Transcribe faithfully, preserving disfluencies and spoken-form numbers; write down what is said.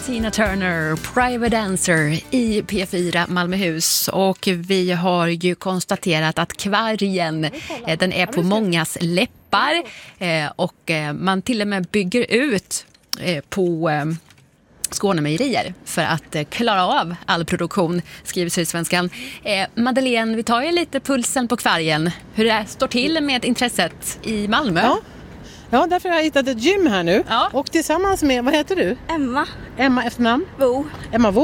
Tina Turner, Private Dancer i P fyra Malmöhus, och vi har ju konstaterat att kvargen, eh, den är på mångas läppar, eh, och eh, man till och med bygger ut eh, på eh, Skånemejerier för att eh, klara av all produktion, skriver Sydsvenskan. Eh, Madeleine, vi tar ju lite pulsen på kvargen. Hur det står till med intresset i Malmö? Ja. Ja, därför har jag hittat ett gym här nu. Ja. Och tillsammans med, vad heter du? Emma. Emma efternamn? Bo. Emma Bo.